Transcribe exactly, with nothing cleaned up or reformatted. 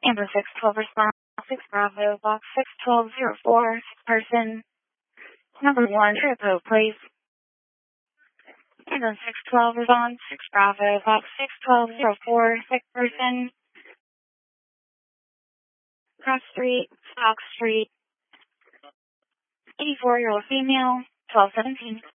Amber six twelve response, six Bravo, box six twelve zero four, person, number one, Tripo, please. Amber six twelve response, six Bravo, box six twelve zero four, sick person, Cross Street, Stock Street, eighty-four-year-old female, twelve seventeen.